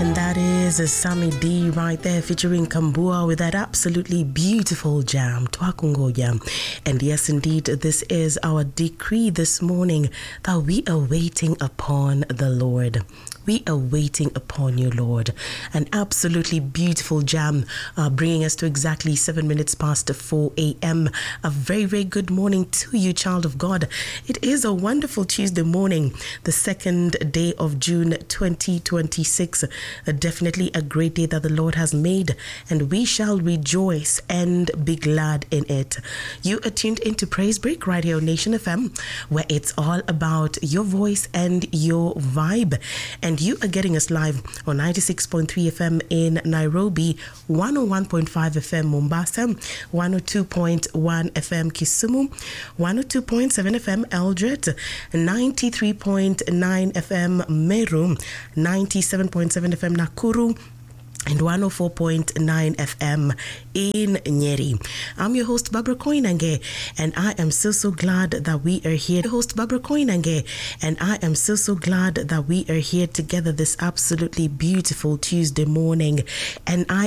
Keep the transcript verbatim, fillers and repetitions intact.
And that is a Sammy D right there featuring Kambua with that absolutely beautiful jam, Twakungoya. And yes, indeed, this is our decree this morning that we are waiting upon the Lord. We are waiting upon you, Lord. An absolutely beautiful jam, uh, bringing us to exactly seven minutes past four a.m. A very, very good morning to you, child of God. It is a wonderful Tuesday morning, the second day of June twenty twenty-six. Uh, definitely a great day that the Lord has made, and we shall rejoice and be glad in it. You are tuned into Praise Break Radio Nation F M, where it's all about your voice and your vibe. And And you are getting us live on ninety-six point three F M in Nairobi, one oh one point five F M Mombasa, one oh two point one F M Kisumu, one oh two point seven F M Eldoret, ninety-three point nine F M Meru, ninety-seven point seven F M Nakuru, and one oh four point nine F M in Nyeri. I'm your host, Barbara Koinange, and I am so, so glad that we are here. Your host, Barbara Koinange, and I am so, so glad that we are here together this absolutely beautiful Tuesday morning. And I